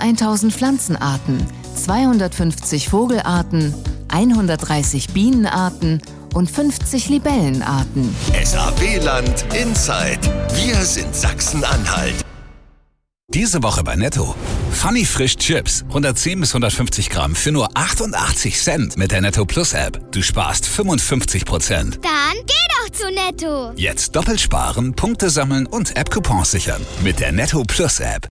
1000 Pflanzenarten, 250 Vogelarten, 130 Bienenarten und 50 Libellenarten. SAW-Land Inside. Wir sind Sachsen-Anhalt. Diese Woche bei Netto. Funny Frisch Chips. 110 bis 150 Gramm für nur 88 Cent mit der Netto Plus App. Du sparst 55%. Dann geh doch zu Netto. Jetzt doppelt sparen, Punkte sammeln und App-Coupons sichern. Mit der Netto Plus App.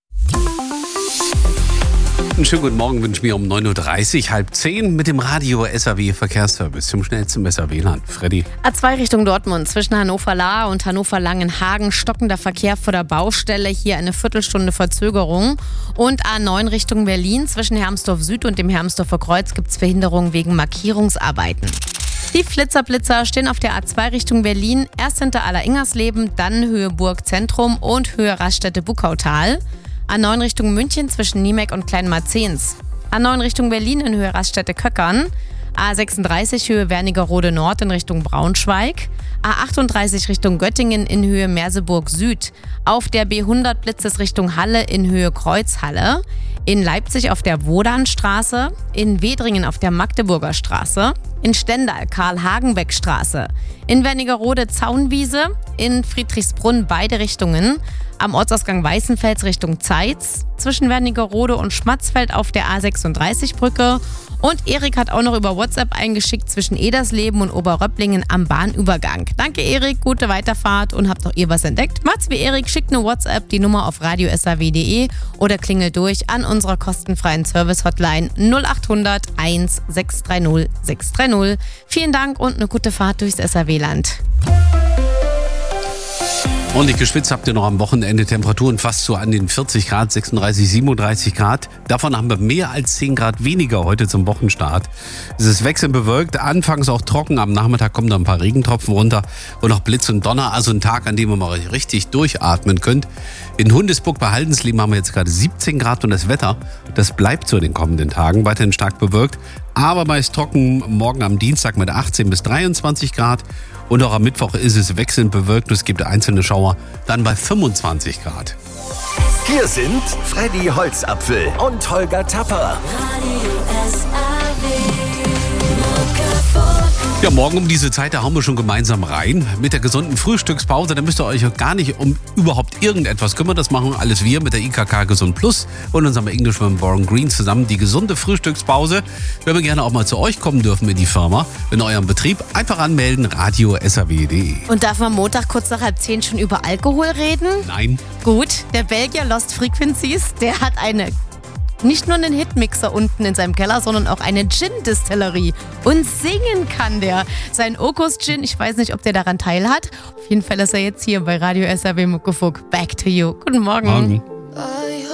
Einen schönen guten Morgen wünsche ich mir um 9.30 Uhr, halb 10 mit dem Radio SAW Verkehrsservice zum schnellsten SAW-Land. Freddy. A2 Richtung Dortmund zwischen Hannover-Lahr und Hannover-Langenhagen stockender Verkehr vor der Baustelle. Hier eine Viertelstunde Verzögerung. Und A9 Richtung Berlin zwischen Hermsdorf Süd und dem Hermsdorfer Kreuz gibt es Verhinderungen wegen Markierungsarbeiten. Die Flitzer stehen auf der A2 Richtung Berlin. Erst hinter Aller-Ingersleben, dann Höhe Burg Zentrum und Höhe Raststätte-Buckautal. A9 Richtung München zwischen Niemek und Kleinmarzens. A9 Richtung Berlin in Höhe Raststätte-Köckern. A36 Höhe Wernigerode Nord in Richtung Braunschweig. A38 Richtung Göttingen in Höhe Merseburg Süd. Auf der B100 blitzt es Richtung Halle in Höhe Kreuzhalle. In Leipzig auf der Wodanstraße. In Wedringen auf der Magdeburger Straße. In Stendal Karl-Hagenbeck-Straße. In Wernigerode Zaunwiese. In Friedrichsbrunn beide Richtungen. Am Ortsausgang Weißenfels Richtung Zeitz. Zwischen Wernigerode und Schmatzfeld auf der A36-Brücke. Und Erik hat auch noch über WhatsApp eingeschickt zwischen Edersleben und Oberröpplingen am Bahnübergang. Danke Erik, gute Weiterfahrt und habt auch ihr was entdeckt? Macht's wie Erik, schickt eine WhatsApp, die Nummer auf radiosaw.de oder klingelt durch an unserer kostenfreien Service-Hotline 0800 1630 630. Vielen Dank und eine gute Fahrt durchs SAW-Land. Ordentlich geschwitzt habt ihr noch am Wochenende. Temperaturen fast so an den 40 Grad, 36, 37 Grad. Davon haben wir mehr als 10 Grad weniger heute zum Wochenstart. Es ist wechselnd bewölkt, anfangs auch trocken. Am Nachmittag kommen da ein paar Regentropfen runter und noch Blitz und Donner. Also ein Tag, an dem ihr mal richtig durchatmen könnt. In Hundesburg bei Haldensleben haben wir jetzt gerade 17 Grad und das Wetter, das bleibt so in den kommenden Tagen. Weiterhin stark bewölkt, aber meist trocken. Morgen am Dienstag mit 18 bis 23 Grad. Und auch am Mittwoch ist es wechselnd bewölkt. Es gibt einzelne Schauer, dann bei 25 Grad. Hier sind Freddy Holzapfel und Holger Tapper. Ja, morgen um diese Zeit, da hauen wir schon gemeinsam rein. Mit der gesunden Frühstückspause, da müsst ihr euch auch gar nicht um überhaupt irgendetwas kümmern. Das machen alles wir mit der IKK Gesund Plus und unserem Englishman Warren Green zusammen. Die gesunde Frühstückspause. Wenn wir gerne auch mal zu euch kommen dürfen in die Firma, in eurem Betrieb, einfach anmelden, radio.saw.de. Und darf man Montag kurz nach 9:30 schon über Alkohol reden? Nein. Gut, der Belgier Lost Frequencies, der hat nicht nur einen Hitmixer unten in seinem Keller, sondern auch eine Gin-Distillerie. Und singen kann der. Sein Okos Gin, ich weiß nicht, ob der daran teilhat. Auf jeden Fall ist er jetzt hier bei Radio SAW Muckefuck. Back to you. Guten Morgen. Morgen.